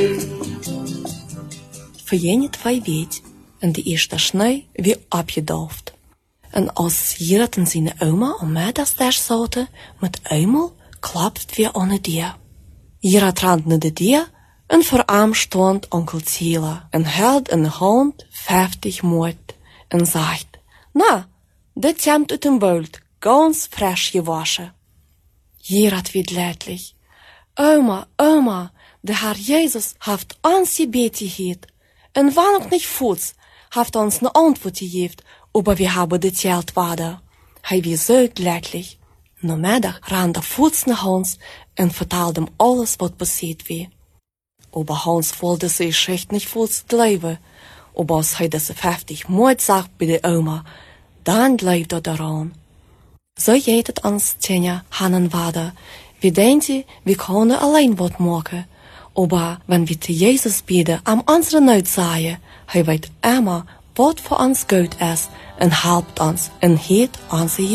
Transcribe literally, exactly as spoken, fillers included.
Voor jene twee weet, en de eerste snee weer opgedolft. En als Gerard en zijn oma om middags daar zaten, met eenmaal klapt het weer onder die. Gerard rent naar de die, en voor hem stond onkel Ziela en hield in de hand vijftig moed en zegt, na, dit komt uit een bult, ganz frisch gewaschen. Gerard werd leidlich, oma, oma, de Herr Jezus heeft ons gebeten gehad, en wanneer ook niet voets, heeft ons een antwoord gegeven, aber wir haben dit geld waarde. Hij was zo leidlich. Namiddag ran de voets naar Hans en vertelde hem alles wat passiert was. Aber Hans wollte sich echt nicht voets blijven. Aber als hij deze vijftig moed zag bij de oma, dan bleef dat eraan. Zo geht het ons tjenja hanen waarde. We denken, we kunnen alleen wat maken. Aber wenn wir zu Jesus beten, am unsere Not sagen, hij weet immer, wat voor ons goed is, en helpt ons, en heeft onze